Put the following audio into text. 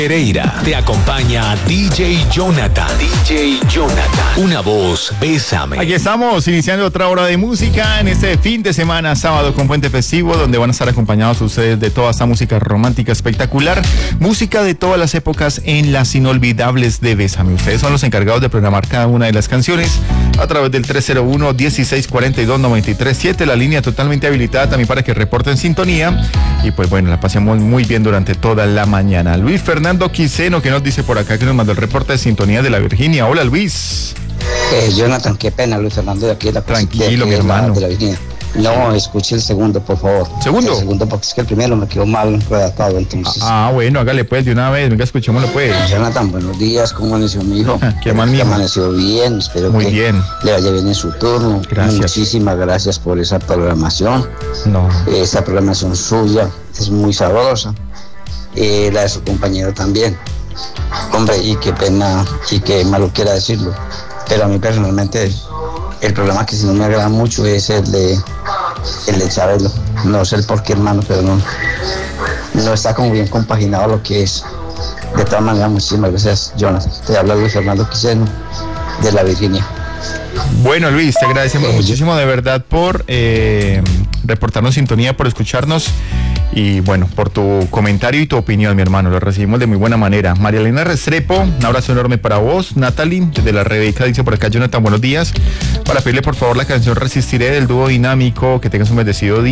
Pereira, te acompaña DJ Jonathan. DJ Jonathan, una voz, bésame. Aquí estamos iniciando otra hora de música en este fin de semana, sábado con puente festivo, donde van a estar acompañados ustedes de toda esta música romántica espectacular, música de todas las épocas en las inolvidables de Bésame. Ustedes son los encargados de programar cada una de las canciones a través del 301-1642-937, la línea totalmente habilitada también para que reporten sintonía y pues bueno, la pasemos muy bien durante toda la mañana. Luis Fernando Quiseno, que nos dice por acá, que nos mandó el reporte de sintonía de la Virginia. Hola, Luis. Jonathan, qué pena, Luis Fernando de aquí de la Tranquilo, mi hermano. De la Virginia. No, escuché el segundo, por favor. ¿Segundo? El segundo, porque es que el primero me quedó mal redactado, entonces. Bueno, hágale pues de una vez, venga, escuchémoslo pues. Jonathan, buenos días, ¿cómo amaneció mi hijo? Qué mal, mijo. Amaneció bien, espero muy que bien. Le vaya bien en su turno. Gracias. Muchísimas gracias por esa programación. No. Esa programación suya es muy sabrosa. La de su compañero también. Hombre, y qué pena, y qué malo quiera decirlo, pero a mí personalmente el programa que sí no me agrada mucho es el de Chabelo. No sé el por qué, hermano, pero no está como bien compaginado lo que es. De todas maneras, muchísimas gracias, Jonas. Te habla Luis Fernando Quiseno de la Virginia. Bueno, Luis, te agradecemos muchísimo de verdad por reportarnos sintonía, por escucharnos y bueno, por tu comentario y tu opinión, mi hermano. Lo recibimos de muy buena manera. María Elena Restrepo, un abrazo enorme para vos. Natalie, desde la Rebeca, dice por acá, Jonathan, buenos días. Para pedirle por favor la canción Resistiré del dúo Dinámico. Que tengas un bendecido día.